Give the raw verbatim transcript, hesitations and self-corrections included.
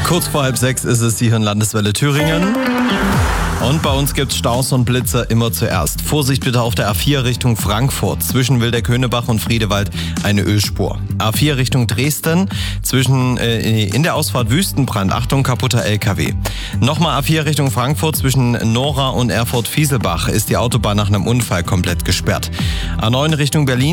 Kurz vor halb sechs ist es, Sie hören Landeswelle Thüringen. Und bei uns gibt's Staus und Blitzer immer zuerst. Vorsicht bitte auf der A vier Richtung Frankfurt. Zwischen Wildeck-Höhnebach und Friedewald eine Ölspur. A vier Richtung Dresden. Zwischen äh, in der Ausfahrt Wüstenbrand. Achtung, kaputter L K W. Nochmal A vier Richtung Frankfurt. Zwischen Nora und Erfurt-Fieselbach ist die Autobahn nach einem Unfall komplett gesperrt. A neun Richtung Berlin.